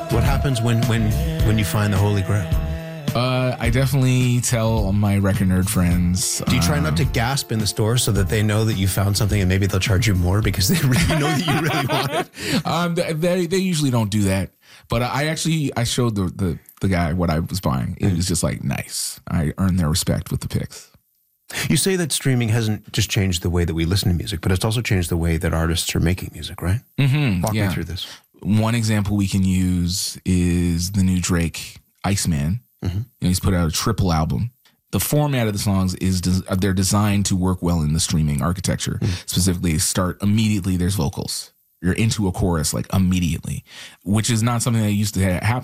What happens when you find the Holy Grail? I definitely tell my record nerd friends. Do you try not to gasp in the store so that they know that you found something and maybe they'll charge you more because they really know that you really want it? They usually don't do that. But I showed the guy what I was buying. It was just like, nice. I earned their respect with the picks. You say that streaming hasn't just changed the way that we listen to music, but it's also changed the way that artists are making music, right? Mm-hmm, Walk me through this. One example we can use is the new Drake, Iceman. Mm-hmm. He's put out a triple album. The format of the songs is they're designed to work well in the streaming architecture. Specifically, start immediately. There's vocals. You're into a chorus like immediately, which is not something that used to happen.